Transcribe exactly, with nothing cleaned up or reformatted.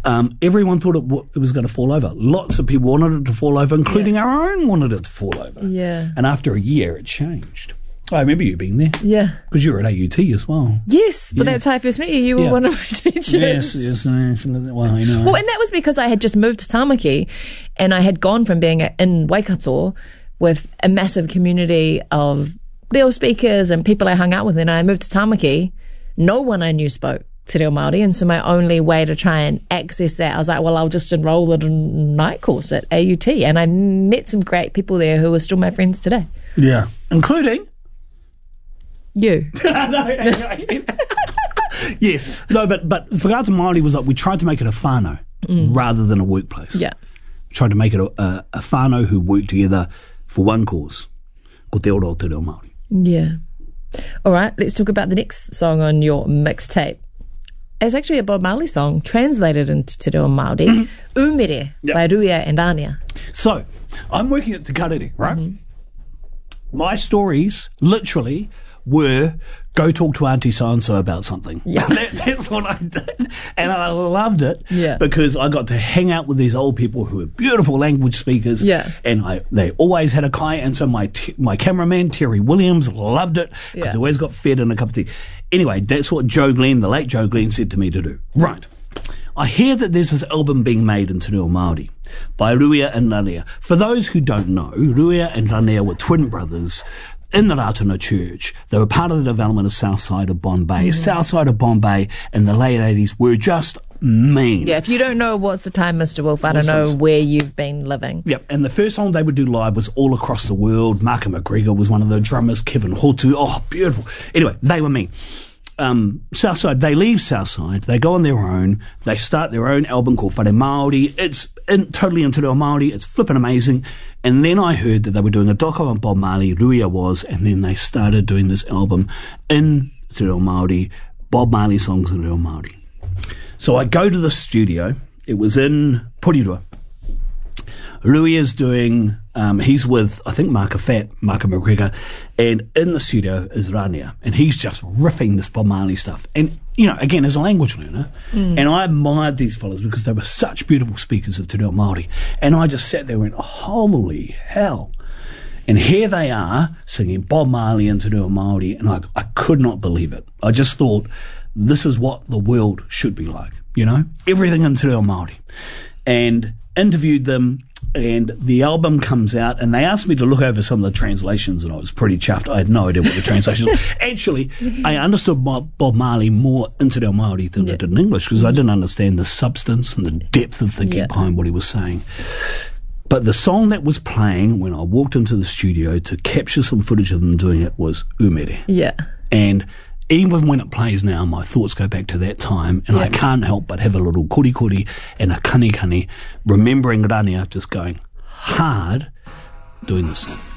Um, everyone thought it, w- it was going to fall over. Lots of people wanted it to fall over, including yeah. our own wanted it to fall over. Yeah. And after a year, it changed. I remember you being there. Yeah. Because you were at A U T as well. Yes, but yeah. that's how I first met you. You were yeah. one of my teachers. Yes, yes, yes. Well, I know. Well, and that was because I had just moved to Tamaki and I had gone from being in Waikato with a massive community of reo speakers and people I hung out with, and I moved to Tamaki. No one I knew spoke te reo Māori, and so my only way to try and access that, I was like, well, I'll just enroll in a night course at A U T, and I met some great people there who are still my friends today. Yeah, including... You. Yes. No, but but Whakaata Māori was like, we tried to make it a whānau mm. rather than a workplace. Yeah. Tried to make it a, a, a whānau who worked together for one cause. Ko te ora o te reo Māori. Yeah. All right, let's talk about the next song on your mixtape. It's actually a Bob Marley song translated into te reo Māori. Mm-hmm. Umere yep. by Ruia and Ania. So, I'm working at Te Karere, right? Mm-hmm. My stories, literally... were go talk to Auntie so-and-so about something. Yeah. that, that's what I did. And I loved it yeah. because I got to hang out with these old people who were beautiful language speakers. Yeah. And I, they always had a kai. And so my t- my cameraman, Terry Williams, loved it because yeah. he always got fed in a cup of tea. Anyway, that's what Joe Glenn, the late Joe Glenn, said to me to do. Right. I hear that there's this album being made in te reo Māori by Ruia and Rania. For those who don't know, Ruia and Rania were twin brothers in the Ratana Church. They were part of the development of South Side of Bombay. Mm. South Side of Bombay in the late eighties were just mean. Yeah, if you don't know what's the time, Mister Wolf, I don't know where you've been living. Yep, and the first song they would do live was All Across the World. Marka McGregor was one of the drummers, Kevin Hotu. Oh, beautiful. Anyway, they were mean. Um, Southside, they leave Southside, they go on their own, they start their own album called Whare Māori. It's in, totally in te reo Māori, it's flipping amazing. And then I heard that they were doing a doco on Bob Marley, Ruia was, and then they started doing this album in te reo Māori, Bob Marley songs in te reo Māori. So I go to the studio, it was in Porirua. Ruia's doing, um, he's with, I think, Marka Fat, Marka McGregor, and in the studio is Rania, and he's just riffing this Bob Marley stuff. And, you know, again, as a language learner, mm. and I admired these fellas because they were such beautiful speakers of te reo Māori, and I just sat there and went, oh, holy hell. And here they are singing Bob Marley and te reo Māori, and I, I could not believe it. I just thought, this is what the world should be like, you know? Everything in te reo Māori. And interviewed them, and the album comes out, and they asked me to look over some of the translations, and I was pretty chuffed. I had no idea what the translations were. Actually, I understood Bob Marley more in te reo Māori than yeah. I did in English, because I didn't understand the substance and the depth of thinking yeah. behind what he was saying. But the song that was playing when I walked into the studio to capture some footage of them doing it was Umere. Yeah. And even when it plays now, my thoughts go back to that time, and yeah. I can't help but have a little kuri kuri and a kani kani, remembering Rania just going hard doing this song.